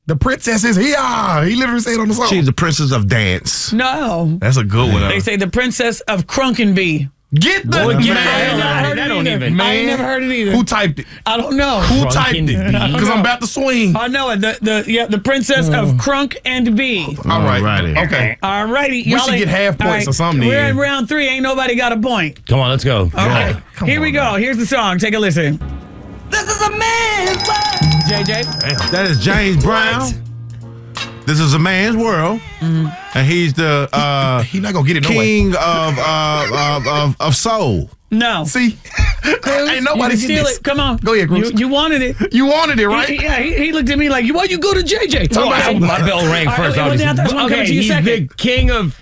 The princess is here. He literally said on the song. She's the princess of dance. No. That's a good one. They say the princess of Crunkenby. Get the Boy, get man. out of here. That don't even. I ain't never heard it either. Who typed it? I don't know. Who typed it? Because I'm about to swing. I know it. The princess of Crunk and B. All right. Alrighty. Okay. All righty. We should get half points or something We're then. in round 3. Ain't nobody got a point. Come on, let's go. Okay. Come Here on we go. now. Here's the song. Take a listen. This is a man's world. JJ. That is James Brown. This is a man's world, and he's the He not gonna get it no way. king of soul. No. See, ain't nobody you get steal this. it. Come on. Go ahead, Cruz. You wanted it. You wanted it, right? He looked at me like, why you go to JJ? Oh, my bell rang All right, first. well, obviously. now that's one coming Okay, to you he's second. the king of.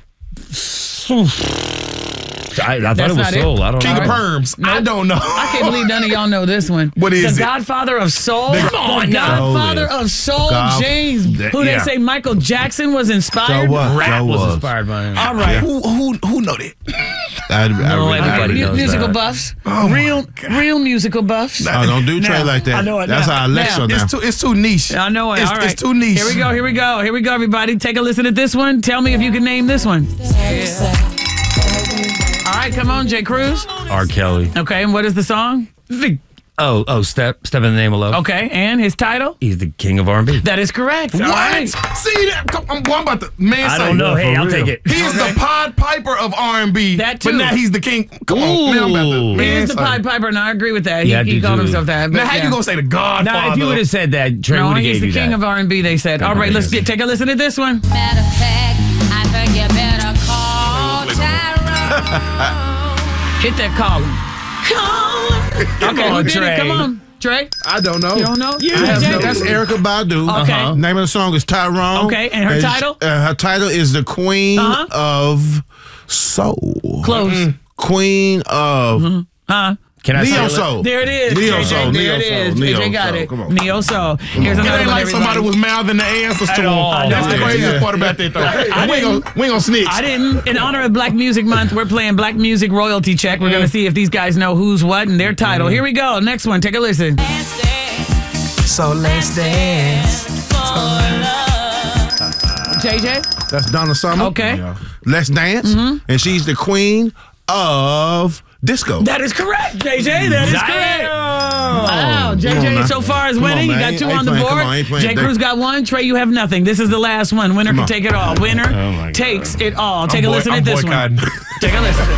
I thought That's it was not it. soul. I don't King know. of Perms. I don't know. I can't believe none of y'all know this one. What is the it? Godfather of Soul? Come on, now. Godfather of Soul, God- James. Who yeah. they say Michael Jackson was So inspired? what? Rap So was was. inspired by him. All right. Who know that? No, everybody knows Musical that. buffs. Oh, my real musical buffs. Oh, don't do Trey Now, like that. I know it That's now. our Alexa now. It's too niche. I know it. It's, All right. it's too niche. Here we go, everybody. Take a listen at this one. Tell me if you can name this one. All right, come on, J. Cruz. R. Kelly. Okay, and what is the song? Step in the name of love. Okay, and his title? He's the king of R&B. That is correct. All What? right. See that? I'm about to man. I say, don't know. Hey, for I'll real. take it. He is the Pied Piper of R&B. That But too. now he's the king. Come on, man. I'm about to. Ooh. He Man, is the say. Pied Piper, and I agree with that. Yeah, I He do called too. himself that. Now but how yeah. you gonna say the Godfather? Now, if you would have said that, Trey No, would have he's gave the you king that. of R&B, they said. All right, let's take a listen to this one. Matter of fact, I think you better call Tyrone. Hit that column. Okay, on, who did Trey. it? Come on, Trey. I don't know. You don't know? I have JJ? no- That's Erica Badu. Okay. Name of the song is Tyrone. Okay, and her title? Her title is the Queen of Soul. Close. Queen of Can I Neo say Soul. There it is. Neo JJ, Soul. there Neo it is. Soul. JJ Neo got Soul. it. Come on. Neo Soul. Here's It another ain't one, like somebody everybody. was mouthing the answers to him. all. That's the Yeah. craziest part about that, though. We ain't gonna snitch. I didn't. In honor of Black Music Month, we're playing Black Music Royalty Check. We're going to see if these guys know who's what and their title. Here we go. Next one. Take a listen. So let's dance. JJ? That's Donna Summer. Okay. Let's Dance. And she's the Queen of Disco. That is correct, JJ. That is correct. Wow. Come on JJ now. so far is Come on, winning. You man. got 2 Ain't on the playing. board. Come on, ain't playing. J. Cruz got 1. Trey, you have nothing. This is the last one. Winner can take it all. Winner my takes it all. Take a listen I'm at this one. boycotting. Take a listen.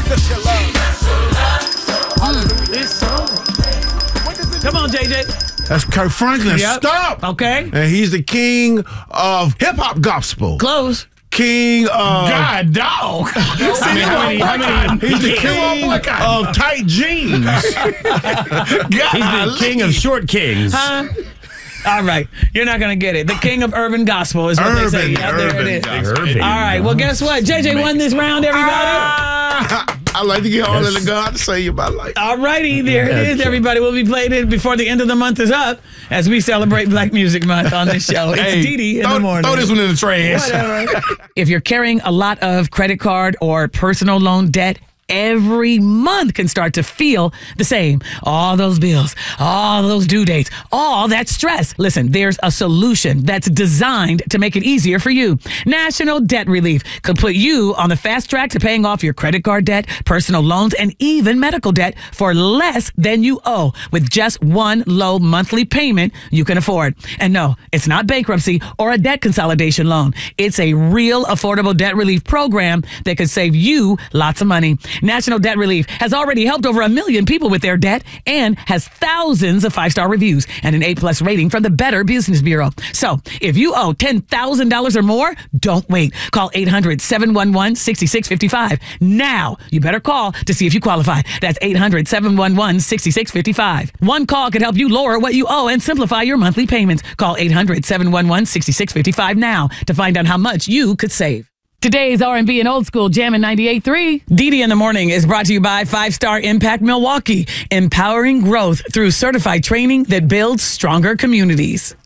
Come on, JJ. That's Kirk Franklin. Yep. Stop. Okay. And he's the king of hip hop gospel. Close. King of God, dog. How many? He's the king of tight jeans. He's the king of short kings. All right. You're not going to get it. The king of urban gospel is what they say. Yeah, there it is. Urban. All right. Well, guess what? JJ won this round, everybody. I like to get all in the God to say about life. All righty. There it is, everybody. We'll be playing it before the end of the month is up as we celebrate Black Music Month on this show. It's Hey, Dee in the morning. Throw this one in the trash. Whatever. If you're carrying a lot of credit card or personal loan debt, every month can start to feel the same. All those bills, all those due dates, all that stress. Listen, there's a solution that's designed to make it easier for you. National Debt Relief could put you on the fast track to paying off your credit card debt, personal loans, and even medical debt for less than you owe with just one low monthly payment you can afford. And no, it's not bankruptcy or a debt consolidation loan. It's a real affordable debt relief program that could save you lots of money. National Debt Relief has already helped over 1 million people with their debt and has thousands of 5-star reviews and an A+ rating from the Better Business Bureau. So if you owe $10,000 or more, don't wait. Call 800-711-6655. Now, you better call to see if you qualify. That's 800-711-6655. One call could help you lower what you owe and simplify your monthly payments. Call 800-711-6655 now to find out how much you could save. Today's R&B and Old School Jammin' 98.3. Dee in the Morning is brought to you by 5-Star Impact Milwaukee, empowering growth through certified training that builds stronger communities.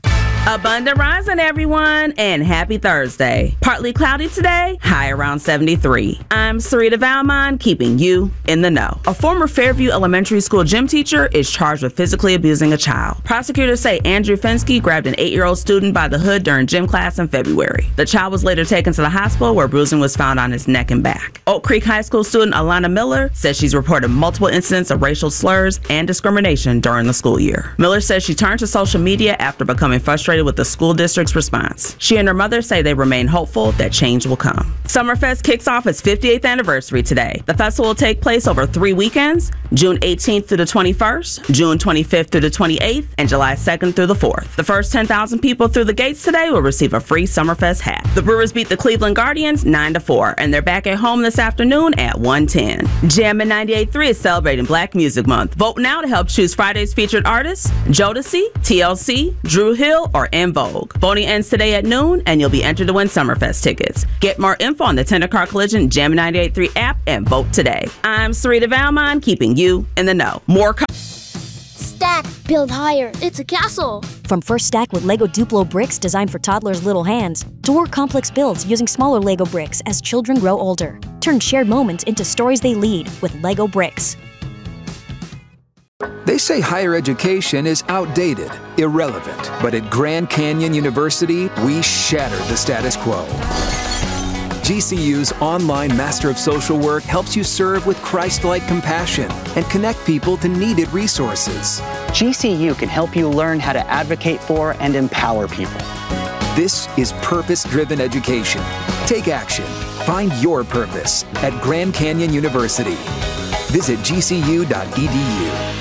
Abundant rising, everyone, and happy Thursday. Partly cloudy today, high around 73. I'm Sarita Valmont, keeping you in the know. A former Fairview Elementary School gym teacher is charged with physically abusing a child. Prosecutors say Andrew Fensky grabbed an 8-year-old student by the hood during gym class in February. The child was later taken to the hospital where bruising was found on his neck and back. Oak Creek High School student Alana Miller says she's reported multiple incidents of racial slurs and discrimination during the school year. Miller says she turned to social media after becoming frustrated with the school district's response. She and her mother say they remain hopeful that change will come. Summerfest kicks off its 58th anniversary today. The festival will take place over 3 weekends, June 18th through the 21st, June 25th through the 28th, and July 2nd through the 4th. The first 10,000 people through the gates today will receive a free Summerfest hat. The Brewers beat the Cleveland Guardians 9-4, and they're back at home this afternoon at 1:10. Jammin' 98.3 is celebrating Black Music Month. Vote now to help choose Friday's featured artists, Jodeci, TLC, Drew Hill, or En Vogue. Voting ends today at noon, and you'll be entered to win Summerfest tickets. Get more info on the Tender Car Collision Jammin' 98.3 app and vote today. I'm Sarita Valmont, keeping you in the know. Stack, build higher. It's a castle. From First Stack with Lego Duplo bricks designed for toddlers' little hands, to more complex builds using smaller Lego bricks as children grow older. Turn shared moments into stories they lead with Lego bricks. They say higher education is outdated, irrelevant, but at Grand Canyon University, we shattered the status quo. GCU's online Master of Social Work helps you serve with Christ-like compassion and connect people to needed resources. GCU can help you learn how to advocate for and empower people. This is purpose-driven education. Take action. Find your purpose at Grand Canyon University. Visit gcu.edu.